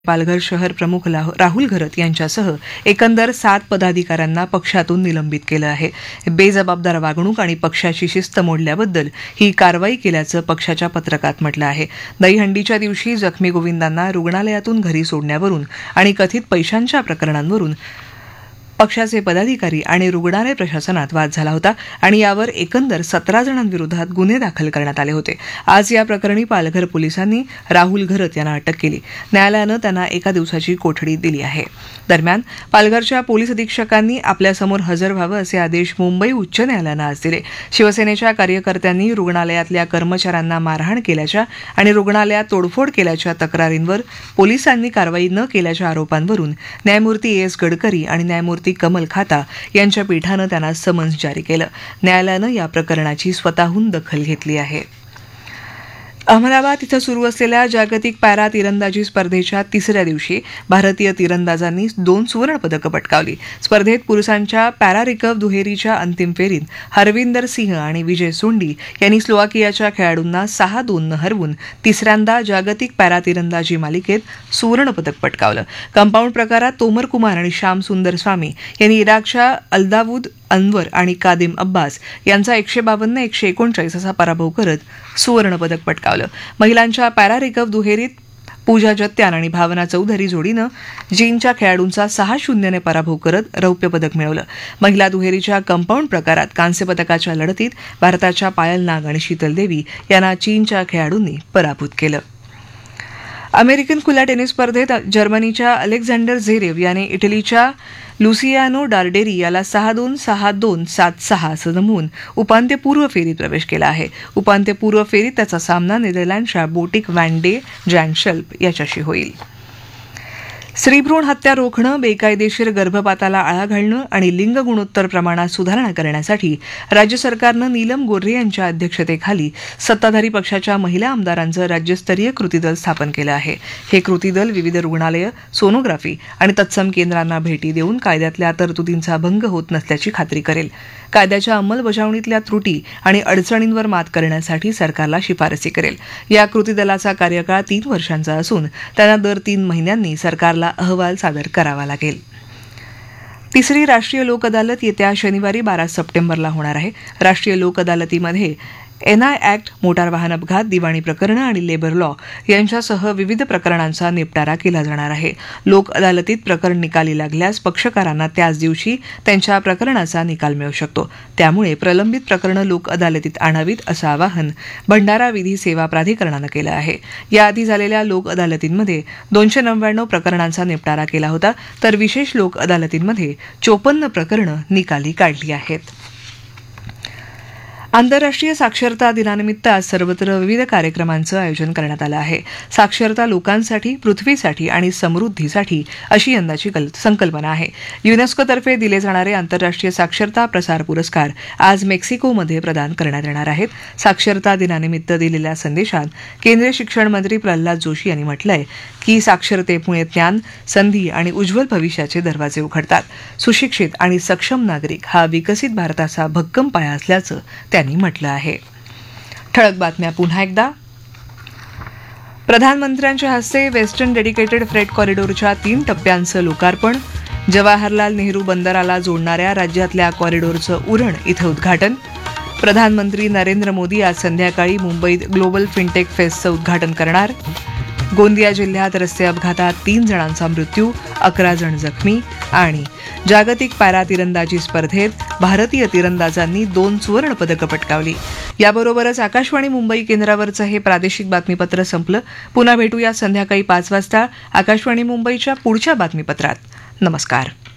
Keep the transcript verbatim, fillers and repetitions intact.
पालघर शहर प्रमुख राहुल घरत यांच्यासह एकंदर सात पदाधिकाऱ्यांना पक्षातून निलंबित केलं आहे. बेजबाबदार वागणूक आणि पक्षाची शिस्त मोडल्याबद्दल ही कारवाई केल्याचं पक्षाच्या पत्रकात म्हटलं आहे. दहीहंडीच्या दिवशी जखमी गोविंदांना रुग्णालयातून घरी सोडण्यावरून आणि कथित पैशांच्या प्रकरणांवरून पक्षाचे पदाधिकारी आणि रुग्णालय प्रशासनात वाद झाला होता आणि यावर एकंदर सतरा जणांविरोधात गुन्हे दाखल करण्यात आले होते. आज या प्रकरणी पालघर पोलिसांनी राहुल घरत यांना अटक केली. न्यायालयानं त्यांना एका दिवसाची कोठडी दिली आहे. दरम्यान पालघरच्या पोलीस अधीक्षकांनी आपल्यासमोर हजर व्हावं असे आदेश मुंबई उच्च न्यायालयानं आज दिले. शिवसेनेच्या कार्यकर्त्यांनी रुग्णालयातल्या कर्मचाऱ्यांना मारहाण केल्याच्या आणि रुग्णालयात तोडफोड केल्याच्या तक्रारींवर पोलिसांनी कारवाई न केल्याच्या आरोपांवरून न्यायमूर्ती ए एस गडकरी आणि न्यायमूर्ती कमल खाता यांच्या पीठानं त्यांना समन्स जारी केलं. न्यायालयानं या प्रकरणाची स्वतःहून दखल घेतली आहे. अहमदाबाद इथं सुरू असलेल्या जागतिक पॅरा तिरंदाजी स्पर्धेच्या तिसऱ्या दिवशी भारतीय तिरंदाजांनी दोन सुवर्णपदकं पटकावली. स्पर्धेत पुरुषांच्या पॅरा रिकर्व्ह दुहेरीच्या अंतिम फेरीत हरविंदर सिंह आणि विजय सोंडी यांनी स्लोवाकियाच्या खेळाडूंना सहा दोन हरवून तिसऱ्यांदा जागतिक पॅरा तिरंदाजी मालिकेत सुवर्णपदक पटकावलं. कंपाऊंड प्रकारात तोमर कुमार आणि श्याम सुंदर स्वामी यांनी इराकच्या अल्दावूद अनवर आणि कादिम अब्बास यांचा एकशे बावन्न एकशे एकोणचाळीस असा पराभव करत सुवर्णपदक पटकावलं. महिलांच्या पॅरा रिकर्व्ह दुहेरीत पूजा जत्यान आणि भावना चौधरी जोडीनं चीनच्या खेळाडूंचा सहा शून्यने पराभव करत रौप्य पदक मिळवलं. महिला दुहेरीच्या कंपाऊंड प्रकारात कांस्य पदकाच्या लढतीत भारताच्या पायल नाग आणि शीतल देवी यांना चीनच्या खेळाडूंनी पराभूत केलं. अमेरिकन खुल्या टेनिस स्पर्धेत जर्मनीच्या अलेक्झांडर झेरेव याने इटलीच्या लुसियानो डार्डेरी याला सहा दोन सहा दोन सात सहा असं जमवून उपांत्यपूर्व फेरीत प्रवेश केला आहे. उपांत्यपूर्व फेरीत त्याचा सामना नेदरलँडच्या बोटिक व्हॅन डे जॅनशल्प याच्याशी होईल. स्त्रीभ्रूण हत्या रोखणं, बेकायदेशीर गर्भपाताला आळा घालणं आणि लिंग गुणोत्तर प्रमाणात सुधारणा करण्यासाठी राज्य सरकारनं नीलम गोऱ्हे यांच्या अध्यक्षतेखाली सत्ताधारी पक्षाच्या महिला आमदारांचं राज्यस्तरीय कृती दल स्थापन केलं आहे. हे कृती दल विविध रुग्णालयं, सोनोग्राफी आणि तत्सम केंद्रांना भेटी देऊन कायद्यातल्या तरतुदींचा भंग होत नसल्याची खात्री करेल. कायद्याच्या अंमलबजावणीतल्या त्रुटी आणि अडचणींवर मात करण्यासाठी सरकारला शिफारसी करेल. या कृती दलाचा कार्यकाळ तीन वर्षांचा असून त्यांना दर तीन महिन्यांनी सरकारला अहवाल सादर करावा लागेल. तिसरी राष्ट्रीय लोक अदालत येत्या शनिवारी बारा सप्टेंबरला होणार आहे. राष्ट्रीय लोक अदालतीमध्ये एनआय ऍक्ट, मोटार वाहन अपघात, दिवाणी प्रकरणं आणि लेबर लॉ यांच्यासह विविध प्रकरणांचा निपटारा केला जाणार आहे. लोक अदालतीत प्रकरण निकाली लागल्यास पक्षकारांना त्याच दिवशी त्यांच्या प्रकरणाचा निकाल मिळू शकतो. त्यामुळे प्रलंबित प्रकरणं लोक अदालतीत आणावीत असं आवाहन भंडारा विधी सेवा प्राधिकरणानं केलं आहे. याआधी झालेल्या लोक अदालतींमध्ये दोनशे नव्याण्णव प्रकरणांचा निपटारा केला होता, तर विशेष लोक अदालतींमध्ये चोपन्न प्रकरणं निकाली काढली आहेत. आंतरराष्ट्रीय साक्षरता दिनानिमित्त आज सर्वत्र विविध कार्यक्रमांचं आयोजन करण्यात आलं आहे. साक्षरता लोकांसाठी, पृथ्वीसाठी आणि समृद्धीसाठी अशी यंदाची संकल्पना आहे. युनेस्कोतर्फे दिले जाणारे आंतरराष्ट्रीय साक्षरता प्रसार पुरस्कार आज मेक्सिकोमध्ये प्रदान करण्यात येणार आहेत. साक्षरता दिनानिमित्त दिलेल्या संदेशात केंद्रीय शिक्षण मंत्री प्रल्हाद जोशी यांनी म्हटलंय की साक्षरतेमुळे ज्ञान, संधी आणि उज्ज्वल भविष्याचे दरवाजे उघडतात. सुशिक्षित आणि सक्षम नागरिक हा विकसित भारताचा भक्कम पाया असल्याचं त्यांनी म्हटलं आहे. ठळक बातम्या पुन्हा एकदा. प्रधानमंत्र्यांच्या हस्ते वेस्टर्न डेडिकेटेड फ्रेट कॉरिडॉरच्या तीन टप्प्यांचं लोकार्पण. जवाहरलाल नेहरू बंदराला जोडणाऱ्या राज्यातल्या कॉरिडॉरचं उरण इथं उद्घाटन. प्रधानमंत्री नरेंद्र मोदी आज संध्याकाळी मुंबईत ग्लोबल फिनटेक फेस्टचं उद्घाटन करणार. गोंदिया जिल्ह्यात रस्ते अपघातात तीन जणांचा मृत्यू, अकरा जण जखमी. आणि जागतिक पॅरा तिरंदाजी स्पर्धेत भारतीय तिरंदाजांनी दोन सुवर्ण पदकं पटकावली. याबरोबरच आकाशवाणी मुंबई केंद्रावरचं हे प्रादेशिक बातमीपत्र संपलं. पुन्हा भेटूया संध्याकाळी पाच वाजता आकाशवाणी मुंबईच्या पुढच्या बातमीपत्रात. नमस्कार.